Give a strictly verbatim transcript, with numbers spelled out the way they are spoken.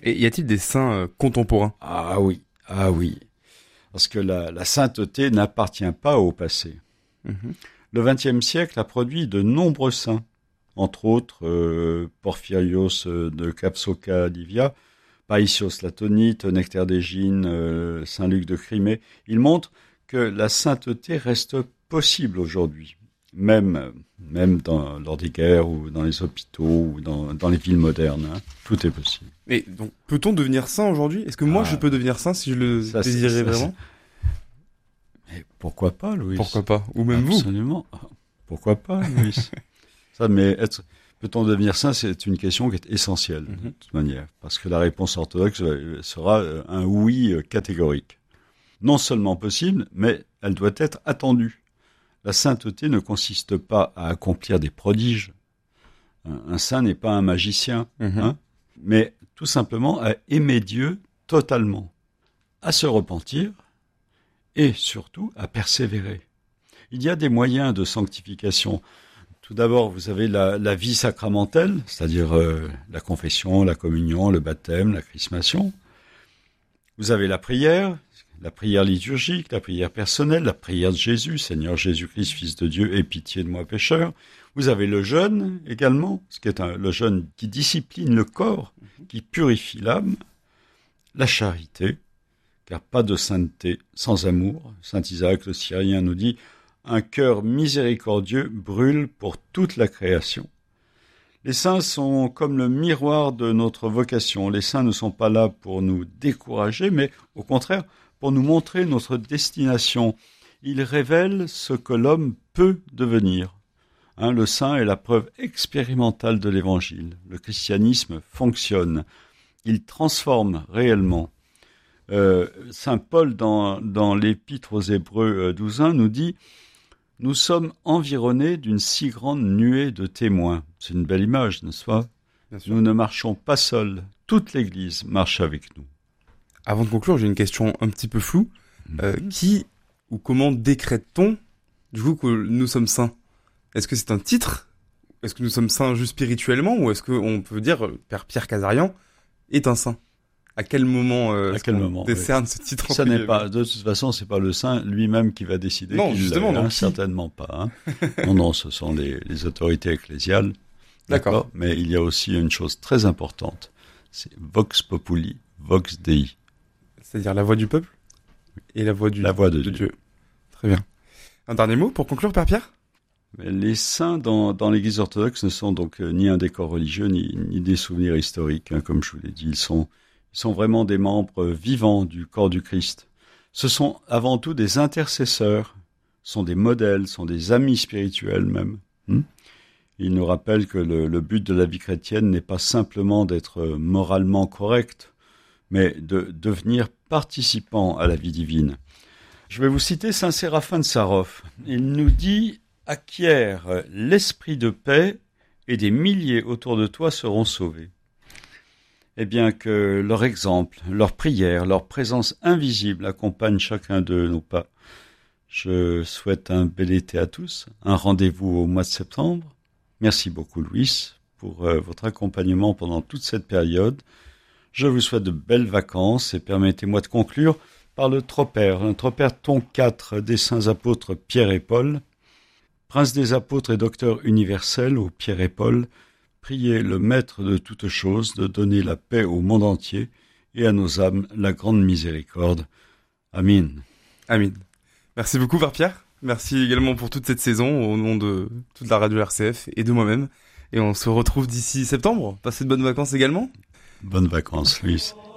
Et y a-t-il des saints euh, contemporains ? Ah oui, ah oui. Parce que la, la sainteté n'appartient pas au passé. Mmh. Le vingtième siècle a produit de nombreux saints, entre autres euh, Porphyrios de Capsoca Livia, Païsios l'Atonite, Nectaire d'Égine, euh, Saint Luc de Crimée. Ils montrent que la sainteté reste possible aujourd'hui, même, même dans, lors des guerres ou dans les hôpitaux ou dans, dans les villes modernes. Hein. Tout est possible. Et donc, peut-on devenir saint aujourd'hui ? Est-ce que moi, Ah, je peux devenir saint si je le ça, désirais ça, vraiment ? Mais pourquoi pas, Louis ? Pourquoi pas ? Ou même vous ? Absolument. Pourquoi pas, Louis ? Ça, mais être, peut-on devenir saint, c'est une question qui est essentielle, Mm-hmm. de toute manière, parce que la réponse orthodoxe sera un oui catégorique. Non seulement possible, mais elle doit être attendue. La sainteté ne consiste pas à accomplir des prodiges. Un, un saint n'est pas un magicien, Mm-hmm. hein, mais tout simplement à aimer Dieu totalement, à se repentir et surtout à persévérer. Il y a des moyens de sanctification. Tout d'abord, vous avez la, la vie sacramentelle, c'est-à-dire euh, la confession, la communion, le baptême, la chrismation. Vous avez la prière, la prière liturgique, la prière personnelle, la prière de Jésus, Seigneur Jésus-Christ, Fils de Dieu, aie pitié de moi pécheur. Vous avez le jeûne également, ce qui est un, le jeûne qui discipline le corps, qui purifie l'âme. La charité, car pas de sainteté sans amour. Saint Isaac le Syrien nous dit « Un cœur miséricordieux brûle pour toute la création ». Les saints sont comme le miroir de notre vocation. Les saints ne sont pas là pour nous décourager, mais au contraire, pour nous montrer notre destination. Ils révèlent ce que l'homme peut devenir. Hein, le saint est la preuve expérimentale de l'Évangile. Le christianisme fonctionne. Il transforme réellement. Euh, Saint Paul, dans, dans l'Épître aux Hébreux douze un, nous dit « Nous sommes environnés d'une si grande nuée de témoins. » C'est une belle image, n'est-ce pas ? Bien sûr. Nous ne marchons pas seuls. Toute l'Église marche avec nous. Avant de conclure, j'ai une question un petit peu floue. Euh, qui ou comment décrète-t-on du coup que nous sommes saints ? Est-ce que c'est un titre ? Est-ce que nous sommes saints juste spirituellement ? Ou est-ce qu'on peut dire euh, Père Pierre Casarian est un saint ? À quel moment, euh, À quel moment décerne oui. ce titre ? Ça n'est pas, de toute façon, c'est pas le saint lui-même qui va décider. Non, qu'il justement, hein, non. certainement pas. Hein. non, non, ce sont les, les autorités ecclésiales. D'accord. D'accord. Mais il y a aussi une chose très importante. C'est Vox Populi, Vox Dei. C'est-à-dire la voix du peuple et la voix du, La voix de, de Dieu. Dieu. Très bien. Un dernier mot pour conclure, Père Pierre ? Les saints dans, dans l'Église orthodoxe ne sont donc euh, ni un décor religieux, ni, ni des souvenirs historiques, hein, comme je vous l'ai dit. Ils sont, ils sont vraiment des membres vivants du corps du Christ. Ce sont avant tout des intercesseurs, sont des modèles, sont des amis spirituels même. Hmm Ils nous rappellent que le, le but de la vie chrétienne n'est pas simplement d'être moralement correct, mais de devenir participant à la vie divine. Je vais vous citer Saint Séraphin de Sarov. Il nous dit « Acquiert l'esprit de paix et des milliers autour de toi seront sauvés. » Eh bien que leur exemple, leur prière, leur présence invisible accompagnent chacun de nos pas. Je souhaite un bel été à tous, un rendez-vous au mois de septembre. Merci beaucoup Louis pour euh, votre accompagnement pendant toute cette période. Je vous souhaite de belles vacances et permettez-moi de conclure par le Tropère, un Tropère ton quatre des saints apôtres Pierre et Paul. Prince des apôtres et docteur universel au Pierre et Paul, priez le Maître de toutes choses de donner la paix au monde entier et à nos âmes la grande miséricorde. Amen. Amen. Merci beaucoup, Père Pierre. Merci également pour toute cette saison au nom de toute la radio R C F et de moi-même. Et on se retrouve d'ici septembre. Passez de bonnes vacances également. Bonnes vacances, Louis.